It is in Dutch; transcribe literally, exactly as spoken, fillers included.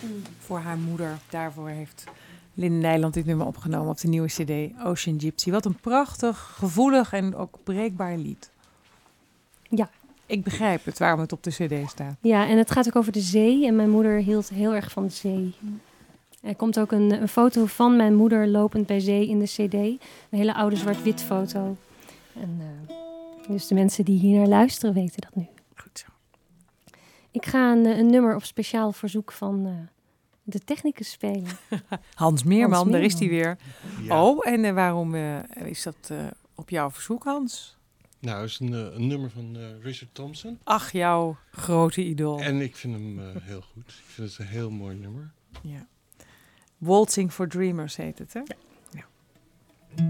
mm. voor haar moeder. Daarvoor heeft Linde Nijland dit nummer opgenomen op de nieuwe cd Ocean Gypsy. Wat een prachtig, gevoelig en ook breekbaar lied. Ja. Ik begrijp het, waarom het op de cd staat. Ja, en het gaat ook over de zee. En mijn moeder hield heel erg van de zee. Er komt ook een, een foto van mijn moeder lopend bij zee in de cd. Een hele oude zwart-wit foto. En, uh, dus de mensen die hier naar luisteren weten dat nu. Goed zo. Ik ga een, een nummer op speciaal verzoek van uh, de technicus spelen. Hans Meerman, Hans daar is hij Meerman. weer. Ja. Oh, en uh, waarom uh, is dat uh, op jouw verzoek, Hans? Nou, het is een, uh, een nummer van uh, Richard Thompson. Ach, jouw grote idool. En ik vind hem uh, heel goed. Ik vind het een heel mooi nummer. Ja. Waltzing for Dreamers heet het, hè? Ja.